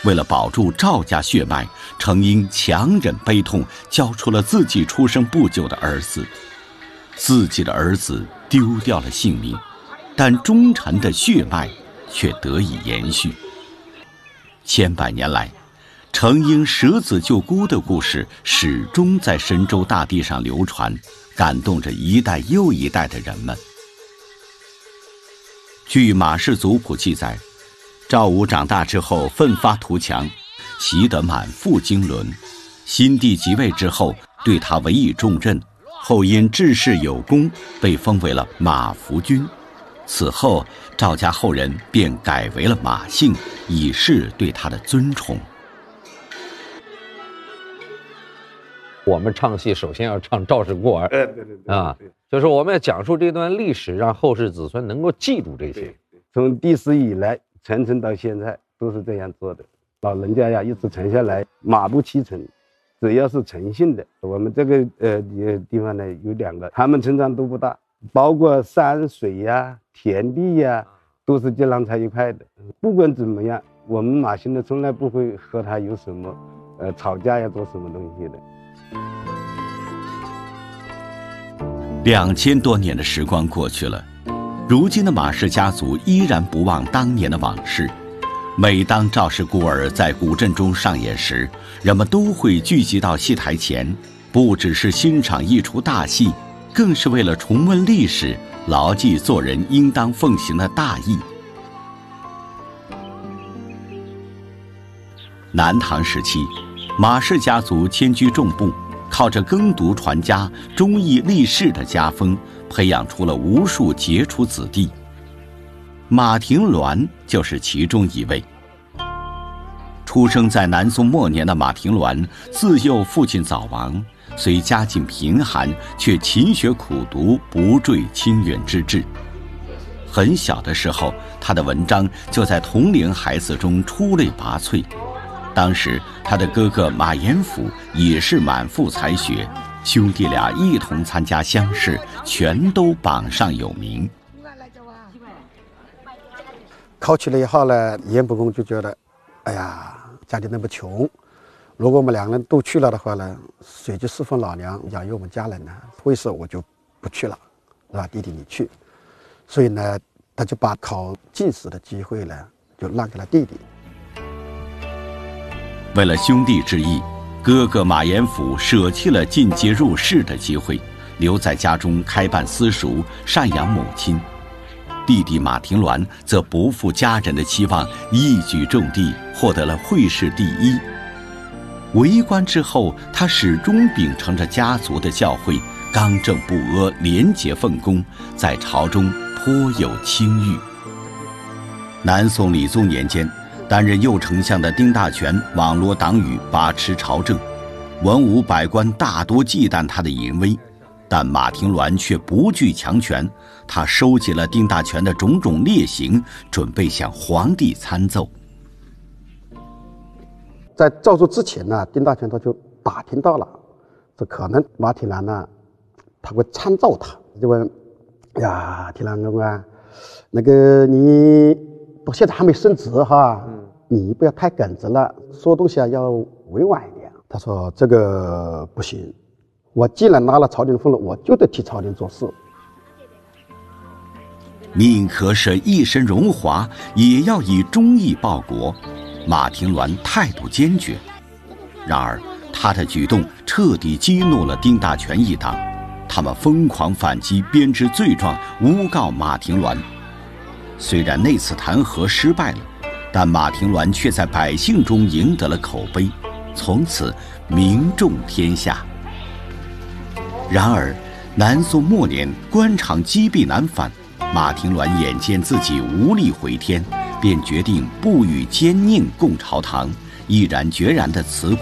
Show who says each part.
Speaker 1: 为了保住赵家血脉，程婴强忍悲痛，交出了自己出生不久的儿子。自己的儿子丢掉了性命，但忠臣的血脉却得以延续。千百年来，程婴舍子救姑的故事始终在神州大地上流传，感动着一代又一代的人们。据《马氏族谱》记载，赵武长大之后奋发图强，习得满腹经纶。新帝即位之后，对他委以重任，后因治世有功，被封为了马服君。此后，赵家后人便改为了马姓，以示对他的尊崇。
Speaker 2: 我们唱戏首先要唱赵氏孤儿，就是我们要讲述这段历史，让后世子孙能够记住这些。
Speaker 3: 从帝室以来，传承到现在都是这样做的。老人家呀，一直传下来，马不欺臣，只要是诚信的。我们这个地方呢，有2个，他们成长都不大，包括山水呀、田地呀，都是江郎才一块的。不管怎么样，我们马姓的从来不会和他有什么吵架呀，做什么东西的。
Speaker 1: 2000多年的时光过去了，如今的马氏家族依然不忘当年的往事。每当赵氏孤儿在古镇中上演时，人们都会聚集到戏台前，不只是欣赏一出大戏，更是为了重温历史，牢记做人应当奉行的大义。南唐时期，马氏家族迁居众部，靠着耕读传家、忠义立世的家风，培养出了无数杰出子弟。马廷鸾就是其中一位。出生在南宋末年的马廷鸾，自幼父亲早亡，虽家境贫寒，却勤学苦读，不坠清远之志。很小的时候，他的文章就在同龄孩子中出类拔萃。当时他的哥哥马延甫也是满腹才学，兄弟俩一同参加乡试，全都榜上有名。
Speaker 4: 考取了以后呢，严伯公就觉得，哎呀，家里那么穷，如果我们2人都去了的话呢，谁去侍奉老娘，养育我们家人呢？会试我就不去了，是吧？弟弟你去。所以呢，他就把考进士的机会呢，就让给了弟弟。
Speaker 1: 为了兄弟之义，哥哥马延甫舍弃了进阶入仕的机会，留在家中开办私塾，赡养母亲。弟弟马廷鸾则不负家人的期望，一举中第，获得了会试第1。为官之后，他始终秉承着家族的教诲，刚正不阿，廉洁奉公，在朝中颇有清誉。南宋理宗年间，担任右丞相的丁大权网罗党羽，把持朝政，文武百官大多忌惮他的淫威，但马廷鸾却不惧强权，他收集了丁大权的种种劣行，准备向皇帝参奏。
Speaker 4: 在奏书之前呢，丁大权他就打听到了，这可能马廷鸾呢，他会参奏他，就问：呀，廷鸾公啊，那个你现在还没升职哈，你不要太耿直了，说东西啊要委婉一点。他说这个不行，我既然拿了朝廷的俸禄，我就得替朝廷做事。
Speaker 1: 宁可舍一身荣华，也要以忠义报国。马廷鸾态度坚决，然而他的举动彻底激怒了丁大权一党，他们疯狂反击，编织罪状诬告马廷鸾。虽然那次弹劾失败了，但马廷鸾却在百姓中赢得了口碑，从此名重天下。然而南宋末年，官场积弊难返，马廷鸾眼见自己无力回天，便决定不与奸佞共朝堂，毅然决然地辞官。